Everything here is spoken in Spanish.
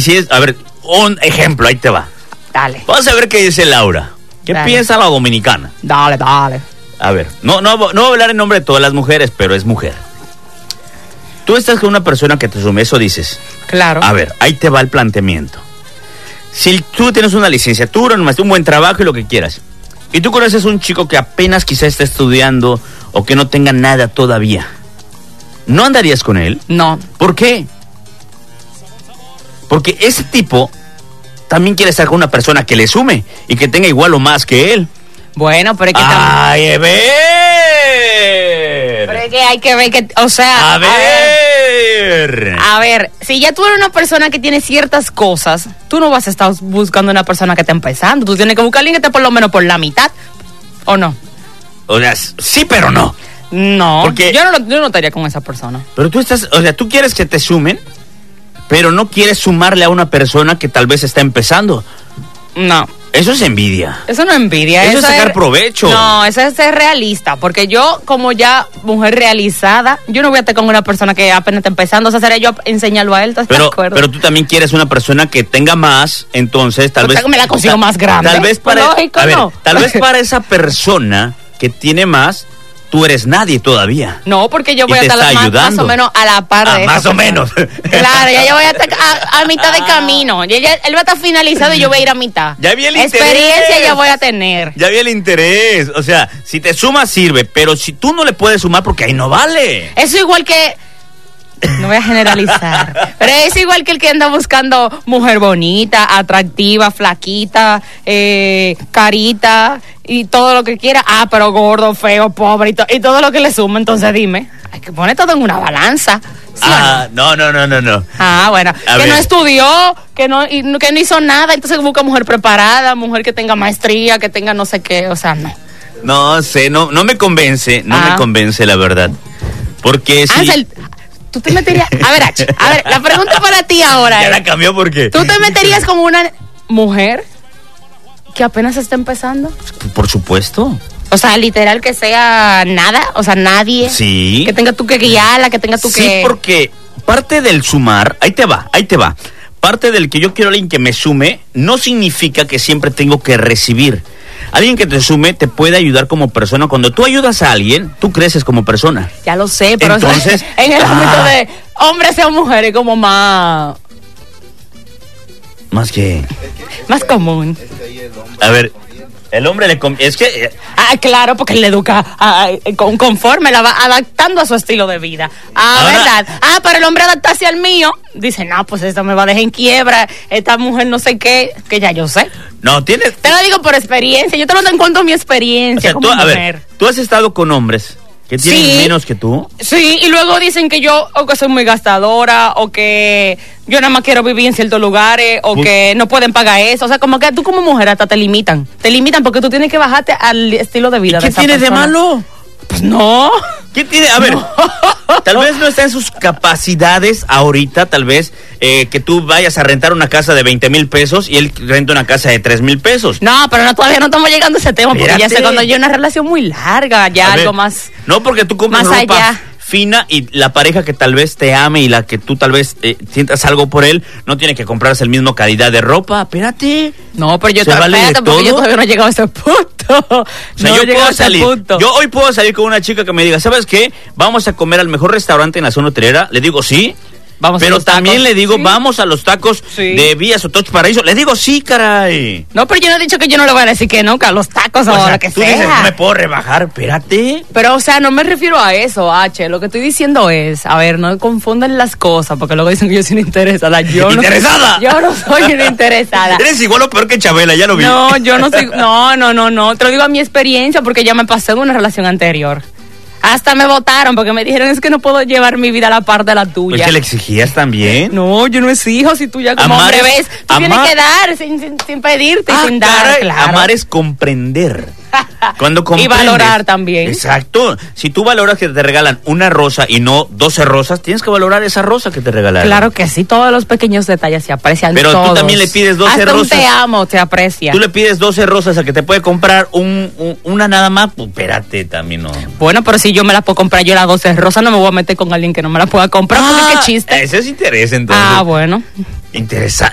a ver, un ejemplo, ahí te va. Dale. Vamos a ver qué dice Laura. ¿Qué Dale. piensa la dominicana? Dale. A ver, no voy a hablar en nombre de todas las mujeres, pero es mujer. Tú estás con una persona que te asume, eso dices. Claro. A ver, ahí te va el planteamiento. Si tú tienes una licenciatura, un buen trabajo y lo que quieras, y tú conoces a un chico que apenas quizá está estudiando o que no tenga nada todavía, ¿no andarías con él? No. ¿Por qué? Porque ese tipo también quiere estar con una persona que le sume y que tenga igual o más que él. Bueno, pero es que ¡Ay, a ver! Pero es que hay que ver que, o sea... A ver, si ya tú eres una persona que tiene ciertas cosas, tú no vas a estar buscando una persona que está empezando. Tú tienes que buscar a alguien que esté por lo menos por la mitad, ¿o no? O sea, sí, pero no. No, porque yo no estaría con esa persona. Pero tú estás, o sea, tú quieres que te sumen, pero no quieres sumarle a una persona que tal vez está empezando. No. Eso es envidia. Eso no es envidia. Eso es sacar provecho. No, eso es ser realista. Porque yo, como ya mujer realizada, yo no voy a estar con una persona que apenas está empezando. O sea, sería yo enseñarlo a él. ¿Estás de acuerdo? Pero tú también quieres una persona que tenga más, entonces tal vez... me la consigo más grande. Tal vez para... Lógico, a ver, no. tal vez para esa persona que tiene más, tú eres nadie todavía. No, porque yo voy a estar más o menos a la par de más o menos. Claro, ya yo voy a estar a mitad de camino. Él va a estar finalizado y yo voy a ir a mitad. Ya vi el experiencia interés. ya voy a tener. Ya vi el interés. O sea, si te sumas sirve, pero si tú no le puedes sumar porque ahí no vale. Eso igual que... No voy a generalizar, pero es igual que el que anda buscando mujer bonita, atractiva, flaquita, carita y todo lo que quiera. Pero gordo, feo, pobre y todo lo que le suma. Entonces dime, hay que poner todo en una balanza. ¿Sí no? No. Bueno, A que ver. no estudió, que no hizo nada, entonces busca mujer preparada, mujer que tenga maestría, que tenga no sé qué, o sea, no. No sé, no me convence, me convence la verdad. Porque si... Ansel, tú te meterías... A ver, la pregunta para ti ahora Ya es... la cambió porque... ¿Tú te meterías con una mujer que apenas está empezando? Por supuesto. O sea, literal que sea nada, o sea, nadie. Sí. Que tenga tú que guiarla, que tenga tú que... Sí, porque parte del sumar, ahí te va. Parte del que yo quiero a alguien que me sume, no significa que siempre tengo que recibir. Alguien que te sume te puede ayudar como persona. Cuando tú ayudas a alguien, tú creces como persona. Ya lo sé, pero entonces, en el ámbito de hombres o mujeres como más... Más que... Más común. A ver, el hombre es que... Claro, porque él le educa conforme, la va adaptando a su estilo de vida. ¿Verdad? Pero el hombre adaptarse al mío, dice, no, pues esto me va a dejar en quiebra, esta mujer no sé qué, que ya yo sé. No, tienes... Te lo digo por experiencia, yo te lo doy en cuanto a mi experiencia como mujer. A ver, tú has estado con hombres que tienen menos que tú. Sí, y luego dicen que yo, o que soy muy gastadora, o que yo nada más quiero vivir en ciertos lugares, o que no pueden pagar eso. O sea, como que tú como mujer hasta te limitan. Te limitan porque tú tienes que bajarte al estilo de vida de esa persona. ¿Qué tiene de malo? Pues no. ¿Qué tiene? A ver, tal vez no está en sus capacidades ahorita, tal vez que tú vayas a rentar una casa de 20,000 pesos y él renta una casa de 3,000 pesos. No, pero todavía no estamos llegando a ese tema, porque Espérate. ya sé cuando hay una relación muy larga, ya algo más. No, porque tú compras más ropa allá. fina y la pareja que tal vez te ame y la que tú tal vez sientas algo por él, no tiene que comprarse el mismo calidad de ropa. Espérate. No, pero yo ¿Se vale de todo? porque yo todavía no he llegado a ese punto. O sea, no yo he llegado puedo a ese salir. punto. Yo hoy puedo salir con una chica que me diga, ¿sabes qué? Vamos a comer al mejor restaurante en la zona hotelera. Le digo, sí. Vamos a pero los también tacos. le digo, Sí. vamos a los tacos de Vías o Toch Paraíso. Le digo, sí, caray. No, pero yo no he dicho que yo no le voy a decir que nunca, los tacos o lo que tú sea. dices, no me puedo rebajar, espérate. Pero, o sea, no me refiero a eso, H. Lo que estoy diciendo es, a ver, no confundan las cosas, porque luego dicen que yo soy una interesada. ¿Interesada? Yo no soy una interesada. Eres igual o peor que Chabela, ya lo vi. No, yo no soy. No. Te lo digo a mi experiencia porque ya me pasé en una relación anterior. Hasta me votaron porque me dijeron, es que no puedo llevar mi vida a la par de la tuya. Pues que le exigías también. No, yo no exijo, si tú ya como hombre ves, tú tienes que dar sin pedirte y sin dar, caray, claro. Amar es comprender. Cuando Y valorar también. Exacto. Si tú valoras que te regalan una rosa y no 12 rosas, tienes que valorar esa rosa que te regalaron. Claro que sí, todos los pequeños detalles se aprecian. Pero todos. tú también le pides 12 Hasta rosas. Un te amo, te aprecia. Tú le pides 12 rosas a que te puede comprar una nada más, pues espérate, también no. Bueno, pero si yo me la puedo comprar yo las 12 rosas, no me voy a meter con alguien que no me la pueda comprar, porque qué chiste. Ese es interés entonces. Bueno. Interesante.